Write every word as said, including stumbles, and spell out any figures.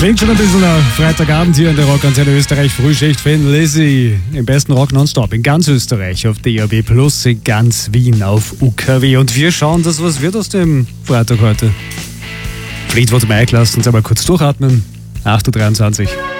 Klingt schon ein bisschen nach Freitagabend hier in der Rockantenne Österreich. Frühschicht Finn Lizzy im besten Rock nonstop in ganz Österreich auf D A B Plus, in ganz Wien auf U K W. Und wir schauen, dass was wird aus dem Freitag heute. Fleetwood Mac, lasst uns aber kurz durchatmen. acht Uhr dreiundzwanzig.